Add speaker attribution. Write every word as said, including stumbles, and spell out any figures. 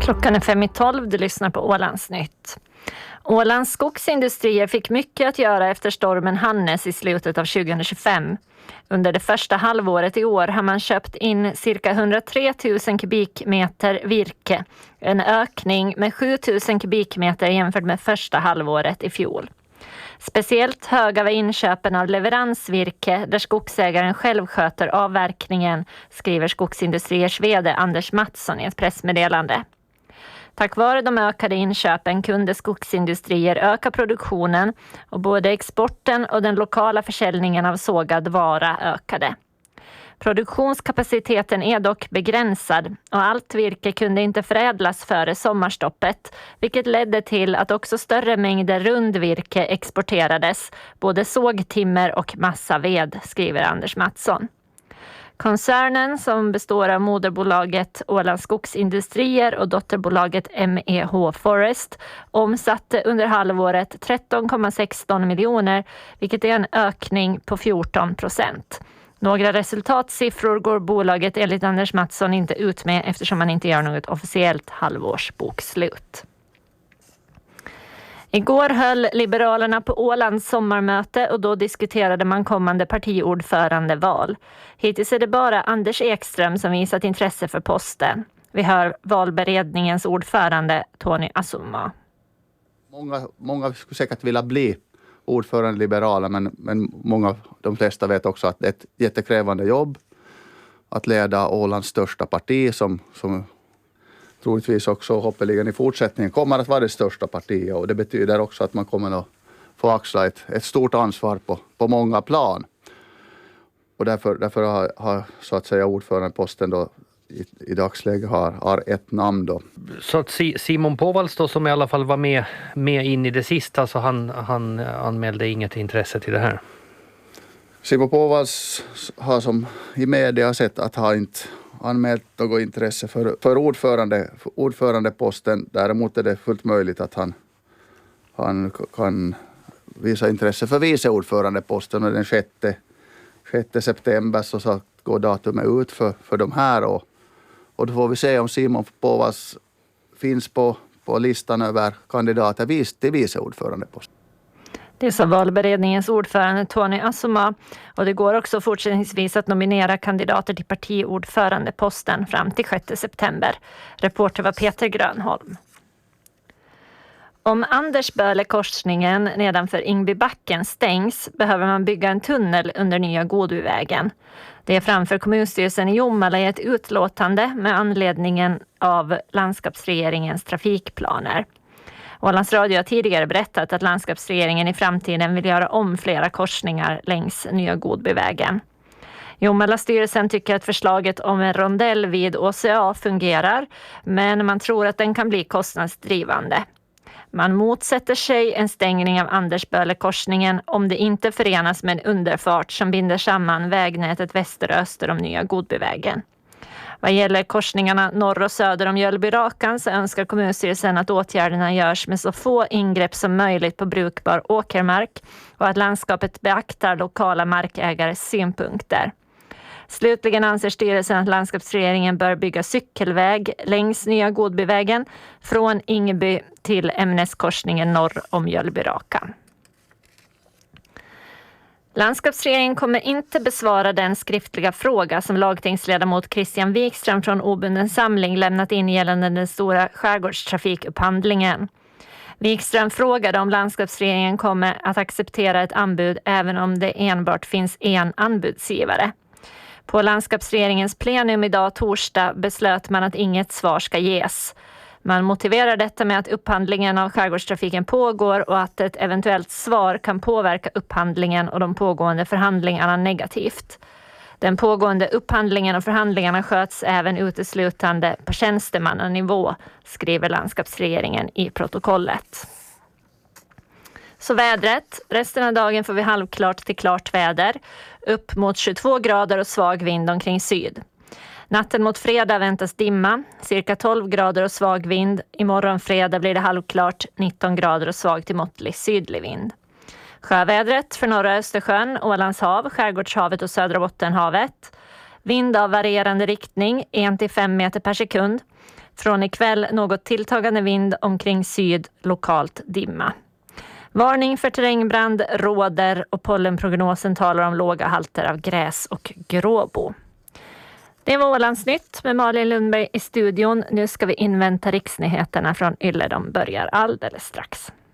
Speaker 1: Klockan är fem i tolv, du lyssnar på Ålandsnytt. Ålands skogsindustrier fick mycket att göra efter stormen Hannes i slutet av tjugohundratjugofem. Under det första halvåret i år har man köpt in cirka hundratre tusen kubikmeter virke, en ökning med sju tusen kubikmeter jämfört med första halvåret i fjol. Speciellt höga var inköpen av leveransvirke där skogsägaren själv sköter avverkningen, skriver Skogsindustriers vd Anders Mattsson i ett pressmeddelande. Tack vare de ökade inköpen kunde skogsindustrier öka produktionen och både exporten och den lokala försäljningen av sågad vara ökade. Produktionskapaciteten är dock begränsad och allt virke kunde inte förädlas före sommarstoppet, vilket ledde till att också större mängder rundvirke exporterades, både sågtimmer och massaved, skriver Anders Mattsson. Koncernen, som består av moderbolaget Ålands skogsindustrier och dotterbolaget M E H Forest, omsatte under halvåret tretton komma sexton miljoner, vilket är en ökning på fjorton procent. Några resultatsiffror går bolaget enligt Anders Mattsson inte ut med eftersom man inte gör något officiellt halvårsbokslut. Igår höll Liberalerna på Ålands sommarmöte och då diskuterade man kommande partiordförandeval. Hittills är det bara Anders Ekström som visat intresse för posten. Vi hör valberedningens ordförande Tony Asuma.
Speaker 2: Många, många skulle säkert vilja bli ordförande liberala, men, men många, de flesta vet också att det är ett jättekrävande jobb att leda Ålands största parti som, som troligtvis också hoppeligen i fortsättningen kommer att vara det största partiet, och det betyder också att man kommer att få axla ett, ett stort ansvar på, på många plan. Och därför, därför har, har så att säga ordförandeposten då i, i dagsläget har, har ett namn då.
Speaker 3: Så att Simon Påvalds då, som i alla fall var med, med in i det sista, så han, han anmälde inget intresse till det här?
Speaker 2: Simon Påvalds har som i media sett att han inte anmält något intresse för, för, ordförande, för ordförandeposten. Däremot är det fullt möjligt att han, han kan visa intresse för viceordförandeposten, och den sjätte september så, så går datumet ut för, för de här. Och, och då får vi se om Simon Påvalds finns på, på listan över kandidater till viceordförandeposten.
Speaker 1: Det sa valberedningens ordförande Tony Asuma, och det går också fortsättningsvis att nominera kandidater till partiordförandeposten fram till sjätte september. Reporter var Peter Grönholm. Om Andersböle-korsningen nedanför Ingbybacken stängs behöver man bygga en tunnel under nya Godbyvägen. Det är framför kommunstyrelsen i Jomala i ett utlåtande med anledningen av landskapsregeringens trafikplaner. Ålands Radio har tidigare berättat att landskapsregeringen i framtiden vill göra om flera korsningar längs nya Godbyvägen. Jomala-styrelsen tycker att förslaget om en rondell vid Å C A fungerar, men man tror att den kan bli kostnadsdrivande. Man motsätter sig en stängning av Andersböle-korsningen om det inte förenas med en underfart som binder samman vägnätet väster och öster om nya Godbyvägen. Vad gäller korsningarna norr och söder om Mjölby-Rakan så önskar kommunstyrelsen att åtgärderna görs med så få ingrepp som möjligt på brukbar åkermark och att landskapet beaktar lokala markägares synpunkter. Slutligen anser styrelsen att landskapsregeringen bör bygga cykelväg längs nya Godbyvägen från Ingeby till ämneskorsningen norr om Mjölby-Rakan. Landskapsregeringen kommer inte besvara den skriftliga fråga som lagtingsledamot Christian Wikström från Obunden samling lämnat in gällande den stora skärgårdstrafikupphandlingen. Wikström frågade om landskapsregeringen kommer att acceptera ett anbud även om det enbart finns en anbudsgivare. På landskapsregeringens plenum idag torsdag beslöt man att inget svar ska ges. Man motiverar detta med att upphandlingen av skärgårdstrafiken pågår och att ett eventuellt svar kan påverka upphandlingen och de pågående förhandlingarna negativt. Den pågående upphandlingen och förhandlingarna sköts även uteslutande på tjänstemannanivå, skriver landskapsregeringen i protokollet. Så vädret. Resten av dagen får vi halvklart till klart väder. Upp mot tjugotvå grader och svag vind omkring syd. Natten mot fredag väntas dimma, cirka tolv grader och svag vind. Imorgon fredag blir det halvklart, nitton grader och svag till måttlig sydlig vind. Sjövädret för norra Östersjön, Ålands hav, Skärgårdshavet och södra Bottenhavet. Vind av varierande riktning, en till fem meter per sekund. Från ikväll något tilltagande vind, omkring syd, lokalt dimma. Varning för terrängbrand råder och pollenprognosen talar om låga halter av gräs och gråbo. Det var Ålandsnytt med Malin Lundberg i studion. Nu ska vi invänta riksnyheterna från Yle. De börjar alldeles strax.